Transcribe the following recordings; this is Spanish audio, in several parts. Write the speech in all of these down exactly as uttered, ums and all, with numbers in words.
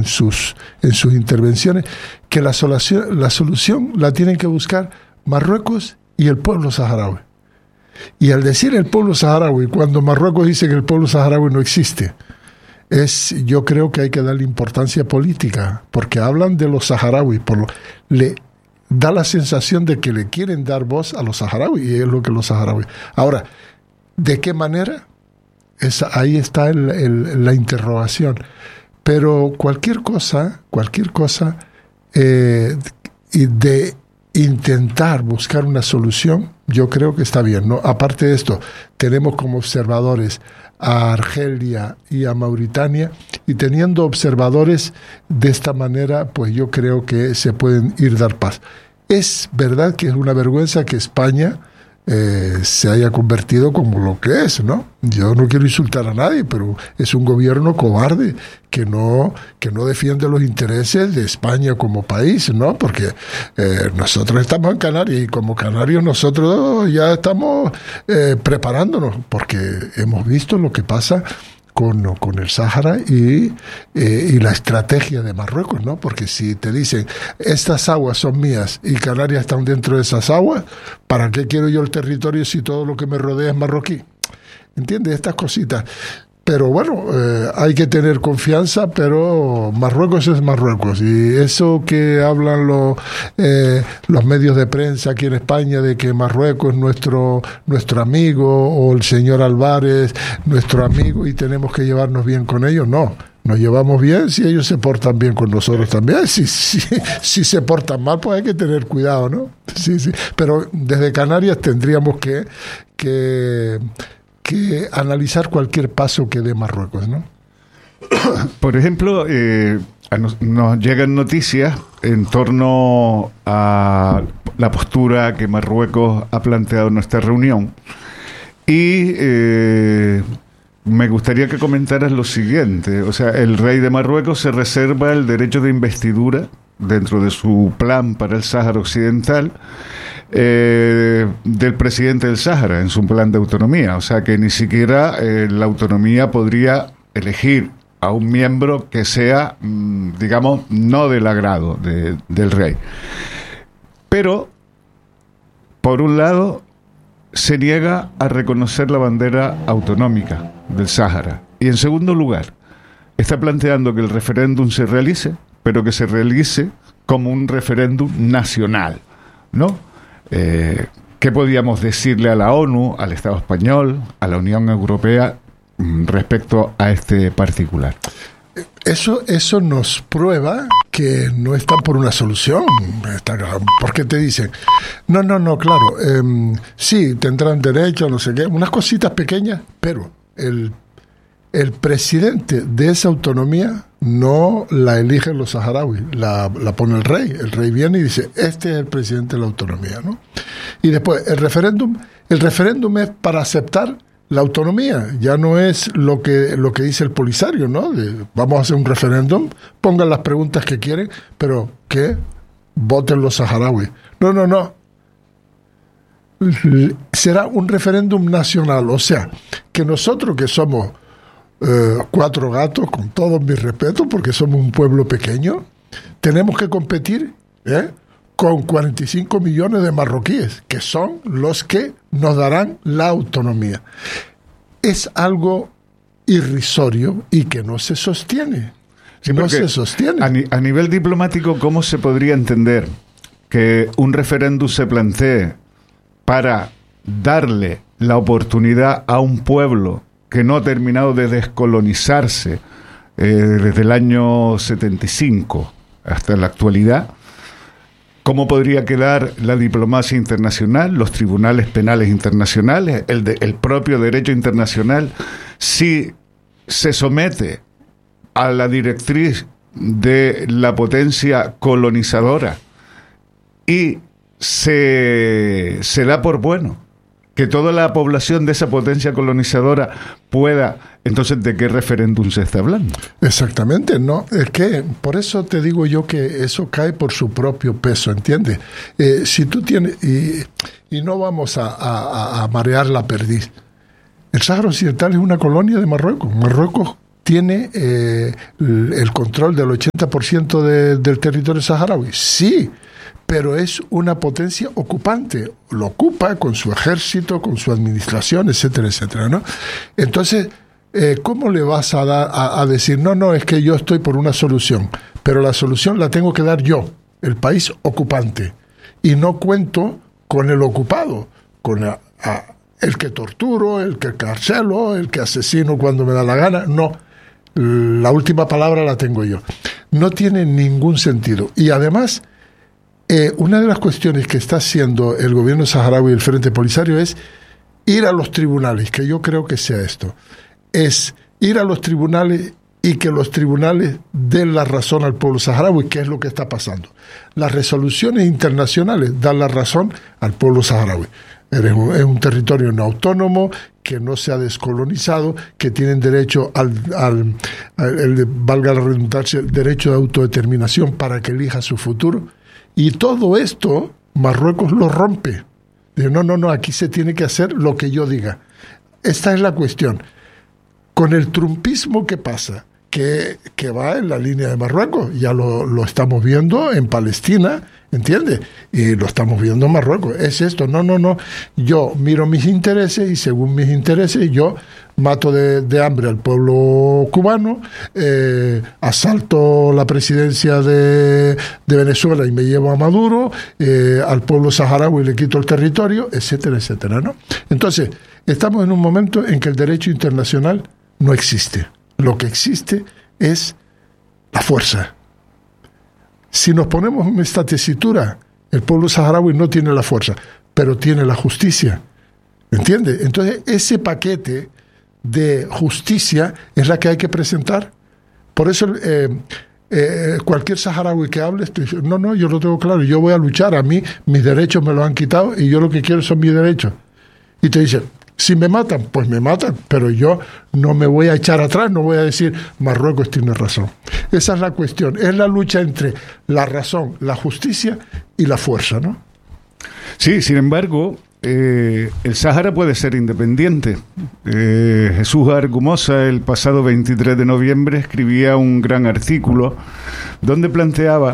en sus, en sus intervenciones, que la solución, la solución la tienen que buscar Marruecos y el pueblo saharaui. Y al decir el pueblo saharaui, cuando Marruecos dice que el pueblo saharaui no existe, es, yo creo que hay que darle importancia política, porque hablan de los saharauis, por lo, le da la sensación de que le quieren dar voz a los saharauis, y es lo que los saharauis. Ahora, ¿de qué manera? Es, ahí está el, el, la interrogación. Pero cualquier cosa, cualquier cosa, eh, y de intentar buscar una solución, yo creo que está bien, ¿no? Aparte de esto, tenemos como observadores a Argelia y a Mauritania, y teniendo observadores de esta manera, pues yo creo que se pueden ir dar paz. Es verdad que es una vergüenza que España eh, se haya convertido como lo que es, ¿no? Yo no quiero insultar a nadie, pero es un gobierno cobarde que no que no defiende los intereses de España como país, ¿no? Porque eh, nosotros estamos en Canarias y como canarios nosotros ya estamos eh, preparándonos, porque hemos visto lo que pasa con, con el Sáhara y, eh, y la estrategia de Marruecos, ¿no? Porque si te dicen, estas aguas son mías y Canarias están dentro de esas aguas, ¿para qué quiero yo el territorio si todo lo que me rodea es marroquí? ¿Entiendes? Estas cositas. Pero bueno, eh, hay que tener confianza, pero Marruecos es Marruecos. Y eso que hablan los, eh, los medios de prensa aquí en España de que Marruecos es nuestro, nuestro amigo, o el señor Álvarez, nuestro amigo, y tenemos que llevarnos bien con ellos, no. Nos llevamos bien si ellos se portan bien con nosotros también. Si, si, si se portan mal, pues hay que tener cuidado, ¿no? Sí, sí. Pero desde Canarias tendríamos que... que que analizar cualquier paso que dé Marruecos, ¿no? Por ejemplo, eh, nos, nos llegan noticias en torno a la postura que Marruecos ha planteado en nuestra reunión, y eh, me gustaría que comentaras lo siguiente. O sea, el rey de Marruecos se reserva el derecho de investidura dentro de su plan para el Sáhara Occidental, Eh, del presidente del Sáhara en su plan de autonomía. O sea que ni siquiera eh, la autonomía podría elegir a un miembro que sea, mmm, digamos, no del agrado de, del rey. Pero, por un lado, se niega a reconocer la bandera autonómica del Sáhara. Y en segundo lugar, está planteando que el referéndum se realice, pero que se realice como un referéndum nacional, ¿no? Eh, ¿Qué podíamos decirle a la ONU, al Estado español, a la Unión Europea respecto a este particular? Eso, eso nos prueba que no están por una solución. Porque te dicen, no, no, no, claro, eh, sí, tendrán derecho, no sé qué, unas cositas pequeñas, pero el, el presidente de esa autonomía no la eligen los saharauis, la, la pone el rey. El rey viene y dice, este es el presidente de la autonomía, ¿no? Y después, el referéndum, el referéndum es para aceptar la autonomía, ya no es lo que, lo que dice el Polisario, ¿no? De, vamos a hacer un referéndum, pongan las preguntas que quieren, pero que voten los saharauis. No, no, no. Será un referéndum nacional, o sea, que nosotros que somos Eh, cuatro gatos, con todos mis respetos, porque somos un pueblo pequeño, tenemos que competir ¿eh? con cuarenta y cinco millones de marroquíes, que son los que nos darán la autonomía. Es algo irrisorio y que no se sostiene. Sí, no se sostiene. A, ni, a nivel diplomático, ¿cómo se podría entender que un referéndum se plantee para darle la oportunidad a un pueblo que no ha terminado de descolonizarse eh, desde el año setenta y cinco hasta la actualidad? ¿Cómo podría quedar la diplomacia internacional, los tribunales penales internacionales, el, de, el propio derecho internacional, si se somete a la directriz de la potencia colonizadora y se, se da por bueno que toda la población de esa potencia colonizadora pueda? Entonces, ¿de qué referéndum se está hablando? Exactamente, ¿no? Es que por eso te digo yo que eso cae por su propio peso, ¿entiendes? Eh, si tú tienes, y, y no vamos a, a, a marear la perdiz, el Sáhara Occidental es una colonia de Marruecos. Marruecos tiene eh, el control del ochenta por ciento de, del territorio saharaui. Sí, pero es una potencia ocupante. Lo ocupa con su ejército, con su administración, etcétera, etcétera, ¿no? Entonces, eh, ¿cómo le vas a, dar, a, a decir, no, no, es que yo estoy por una solución, pero la solución la tengo que dar yo, el país ocupante, y no cuento con el ocupado, con la, a, el que torturo, el que carcelo, el que asesino cuando me da la gana? No, la última palabra la tengo yo. No tiene ningún sentido. Y además, eh, una de las cuestiones que está haciendo el gobierno saharaui y el Frente Polisario es ir a los tribunales, que yo creo que sea esto, es ir a los tribunales y que los tribunales den la razón al pueblo saharaui, que es lo que está pasando. Las resoluciones internacionales dan la razón al pueblo saharaui. Es un, es un territorio no autónomo, que no se ha descolonizado, que tienen derecho al, al, al el, valga la redundancia, el derecho de autodeterminación para que elija su futuro. Y todo esto Marruecos lo rompe. Dice, no, no, no, aquí se tiene que hacer lo que yo diga. Esta es la cuestión. Con el trumpismo, ¿qué pasa? Que, que va en la línea de Marruecos. Ya lo, lo estamos viendo en Palestina, ¿entiendes? Y lo estamos viendo en Marruecos. Es esto, no, no, no. Yo miro mis intereses y según mis intereses yo mato de, de hambre al pueblo cubano, eh, asalto la presidencia de, de Venezuela y me llevo a Maduro, eh, al pueblo saharaui le quito el territorio, etcétera, etcétera, ¿no? Entonces, estamos en un momento en que el derecho internacional no existe. Lo que existe es la fuerza. Si nos ponemos en esta tesitura, el pueblo saharaui no tiene la fuerza, pero tiene la justicia. ¿Entiendes? Entonces, ese paquete de justicia es la que hay que presentar. Por eso, eh, eh, cualquier saharaui que hable, dice, no, no, yo lo tengo claro, yo voy a luchar, a mí mis derechos me los han quitado y yo lo que quiero son mis derechos. Y te dicen, si me matan, pues me matan, pero yo no me voy a echar atrás, no voy a decir Marruecos tiene razón. Esa es la cuestión, es la lucha entre la razón, la justicia y la fuerza, ¿no? Sí, sin embargo, eh, el Sáhara puede ser independiente. Eh, Jesús Argumosa, el pasado veintitrés de noviembre, escribía un gran artículo donde planteaba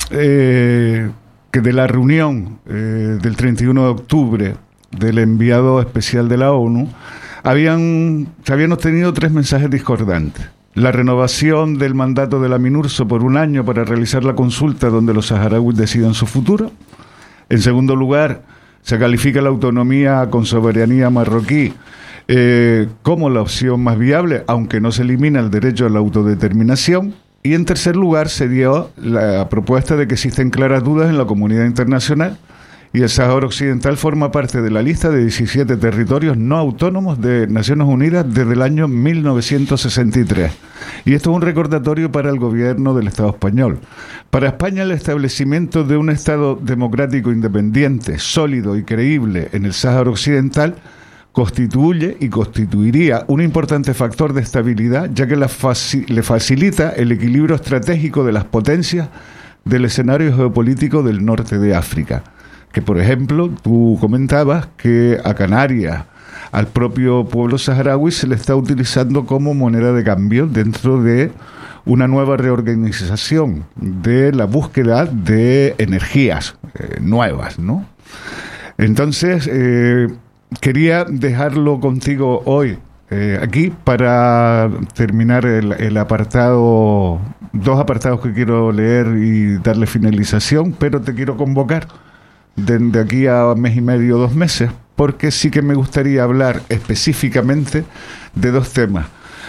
eh, que de la reunión eh, del treinta y uno de octubre del enviado especial de la ONU, habían, se habían obtenido tres mensajes discordantes. La renovación del mandato de la MINURSO por un año para realizar la consulta donde los saharauis decidan su futuro. En segundo lugar, se califica la autonomía con soberanía marroquí eh, como la opción más viable, aunque no se elimina el derecho a la autodeterminación. Y en tercer lugar, se dio la propuesta de que existen claras dudas en la comunidad internacional y el Sáhara Occidental forma parte de la lista de diecisiete territorios no autónomos de Naciones Unidas desde el año mil novecientos sesenta y tres. Y esto es un recordatorio para el gobierno del Estado español. Para España, el establecimiento de un Estado democrático independiente, sólido y creíble en el Sáhara Occidental constituye y constituiría un importante factor de estabilidad, ya que la faci- le facilita el equilibrio estratégico de las potencias del escenario geopolítico del norte de África. Que, por ejemplo, tú comentabas que a Canarias, al propio pueblo saharaui, se le está utilizando como moneda de cambio dentro de una nueva reorganización de la búsqueda de energías eh, nuevas, ¿no? Entonces, eh, quería dejarlo contigo hoy, eh, aquí, para terminar el, el apartado, dos apartados que quiero leer y darle finalización, pero te quiero convocar de, de aquí a mes y medio, dos meses, porque sí que me gustaría hablar específicamente de dos temas.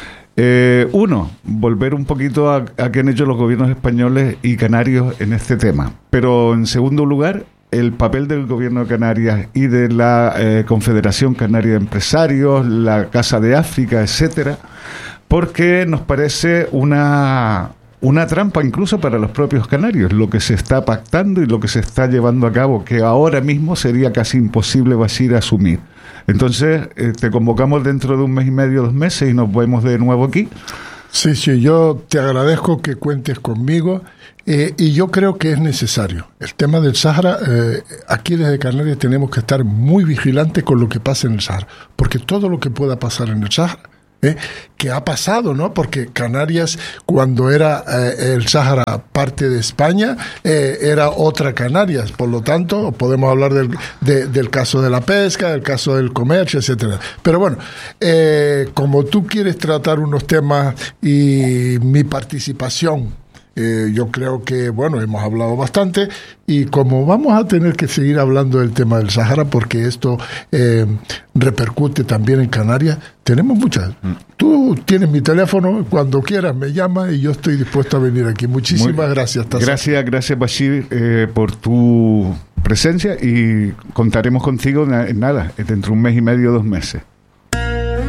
Eh, uno, volver un poquito a, a qué han hecho los gobiernos españoles y canarios en este tema. Pero en segundo lugar, el papel del gobierno de Canarias y de la eh, Confederación Canaria de Empresarios, la Casa de África, etcétera, porque nos parece una... una trampa incluso para los propios canarios, lo que se está pactando y lo que se está llevando a cabo, que ahora mismo sería casi imposible, Bashir, asumir. Entonces, eh, te convocamos dentro de un mes y medio, dos meses, y nos vemos de nuevo aquí. Sí, sí, yo te agradezco que cuentes conmigo, eh, y yo creo que es necesario. El tema del Sáhara, eh, aquí desde Canarias tenemos que estar muy vigilantes con lo que pasa en el Sáhara, porque todo lo que pueda pasar en el Sáhara ¿eh? Que ha pasado, ¿no? Porque Canarias, cuando era eh, el Sáhara parte de España, eh, era otra Canarias. Por lo tanto, podemos hablar del, de, del caso de la pesca, del caso del comercio, etcétera. Pero bueno, eh, como tú quieres tratar unos temas y mi participación, Eh, yo creo que, bueno, hemos hablado bastante y como vamos a tener que seguir hablando del tema del Sahara porque esto eh, repercute también en Canarias, tenemos muchas. Mm. Tú tienes mi teléfono, cuando quieras me llamas y yo estoy dispuesto a venir aquí. Muchísimas Muy, gracias. Taza. Gracias, gracias Bashir eh, por tu presencia y contaremos contigo en nada, dentro de un mes y medio, dos meses.